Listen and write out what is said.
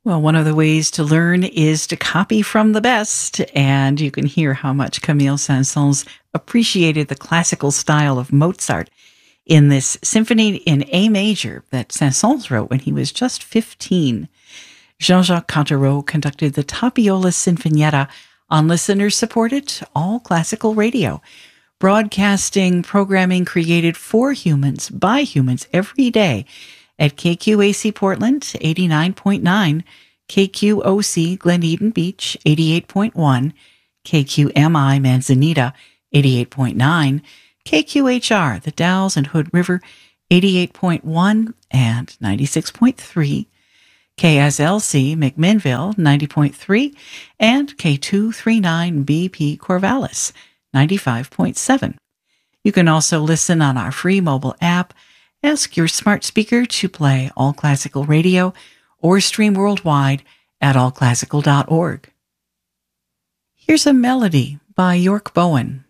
Well, one of the ways to learn is to copy from the best, and you can hear how much Camille Saint-Saëns appreciated the classical style of Mozart in this symphony in A major that Saint-Saëns wrote when he was just 15. Jean-Jacques Cantereau conducted the Tapiola Sinfonietta on listener-supported all classical radio, broadcasting programming created for humans by humans every day at KQAC Portland, 89.9, KQOC Glen Eden Beach, 88.1, KQMI Manzanita, 88.9, KQHR, the Dalles and Hood River, 88.1 and 96.3, KSLC McMinnville, 90.3, and K239BP Corvallis, 95.7. You can also listen on our free mobile app. Ask your smart speaker to play All Classical Radio or stream worldwide at allclassical.org. Here's a melody by York Bowen.